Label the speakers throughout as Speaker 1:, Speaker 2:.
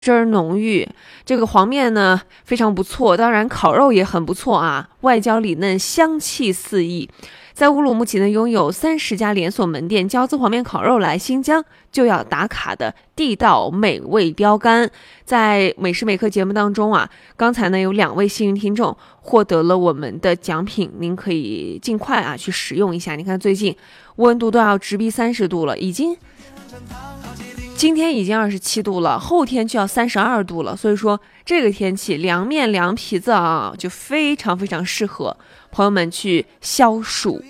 Speaker 1: 汁儿浓郁，这个黄面呢非常不错，当然烤肉也很不错啊，外焦里嫩，香气四溢。在乌鲁木齐呢，拥有30家连锁门店，椒滋黄面烤肉来新疆就要打卡的地道美味标杆。在美食美客节目当中啊，刚才呢有2位幸运听众获得了我们的奖品，您可以尽快啊去使用一下。你看最近温度都要直逼30度了，今天已经27度了，后天就要32度了，所以说这个天气凉面凉皮子啊，就非常非常适合朋友们去消暑。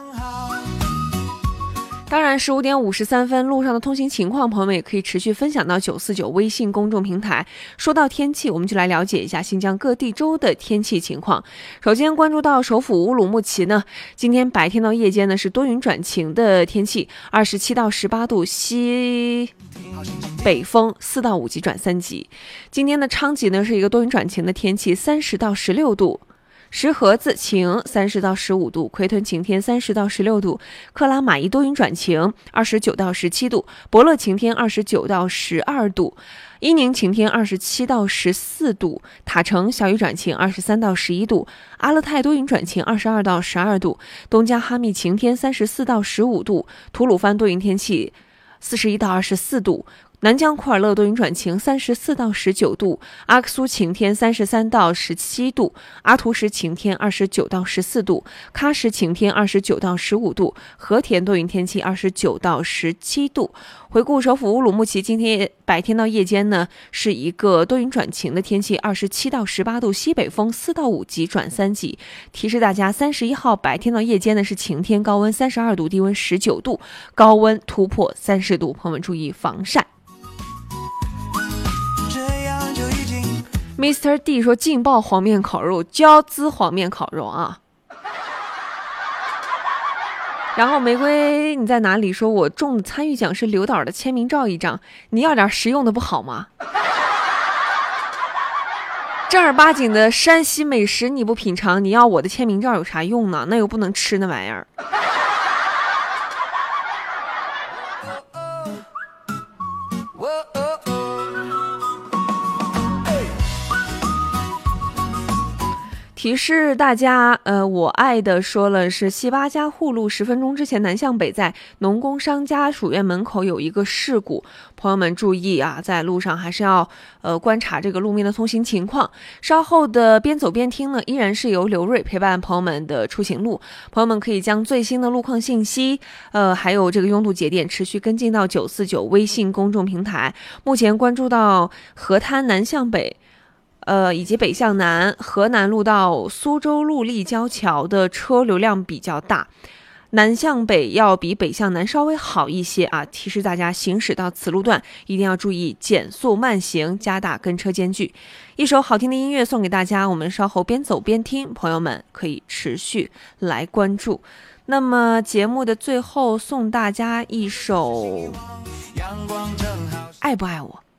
Speaker 1: 当然15点53分路上的通行情况，朋友们也可以持续分享到949微信公众平台。说到天气，我们就来了解一下新疆各地州的天气情况。首先关注到首府乌鲁木齐呢，今天白天到夜间呢是多云转晴的天气，27到18度，西北风4到5级转3级。今天的昌吉呢是一个多云转晴的天气，30到16度。石河子晴30到15度，奎屯晴天30到16度，克拉玛依多云转晴29到17度，博乐晴天29到12度，伊宁晴天27到14度，塔城小雨转晴23到11度，阿勒泰多云转晴22到12度，东加哈密晴天34到15度，吐鲁番多云天气41到24度，南疆库尔勒多云转晴34到19度，阿克苏晴天33到17度，阿图什晴天29到14度，喀什晴天29到15度，和田多云天气29到17度。回顾首府乌鲁木齐，今天白天到夜间呢是一个多云转晴的天气，27到18度，西北风4到5级转3级。提示大家，31号白天到夜间呢是晴天，高温32度，低温19度，高温突破30度，朋友们注意防晒。Mr. D 说劲爆黄面烤肉，椒滋黄面烤肉啊。然后玫瑰你在哪里说我中的参与奖是刘导的签名照1张，你要点实用的不好吗？正儿八经的山西美食你不品尝，你要我的签名照有啥用呢？那又不能吃那玩意儿。提示大家，我爱的说了是西八家护路10分钟之前南向北，在农工商家属院门口有一个事故，朋友们注意啊，在路上还是要观察这个路面的通行情况。稍后的边走边听呢，依然是由刘瑞陪伴朋友们的出行路，朋友们可以将最新的路况信息，还有这个拥堵节点持续跟进到949微信公众平台。目前关注到河滩南向北。以及北向南，河南路到苏州路立交桥的车流量比较大，南向北要比北向南稍微好一些啊。提示大家行驶到此路段一定要注意减速慢行，加大跟车间距。一首好听的音乐送给大家，我们稍后边走边听，朋友们可以持续来关注。那么节目的最后送大家一首爱不爱我。